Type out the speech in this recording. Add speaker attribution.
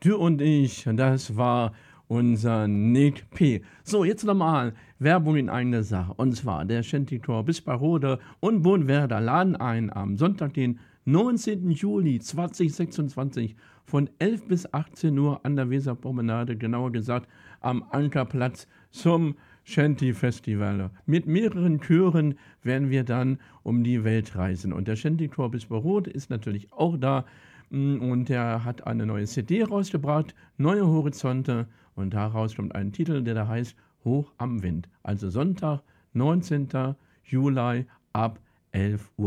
Speaker 1: Du und ich, das war unser Nick P. So, jetzt nochmal Werbung in eigener Sache. Und zwar der Shanty-Tor Bisparode und Bonwerder laden ein am Sonntag, den 19. Juli 2026 von 11 bis 18 Uhr an der Weserpromenade, genauer gesagt am Ankerplatz zum Shanty-Festival. Mit mehreren Chören werden wir dann um die Welt reisen. Und der Shanty-Tor Bisparode ist natürlich auch da. Und er hat eine neue CD rausgebracht, Neue Horizonte. Und daraus kommt ein Titel, der da heißt Hoch am Wind. Also Sonntag, 19. Juli ab 11 Uhr.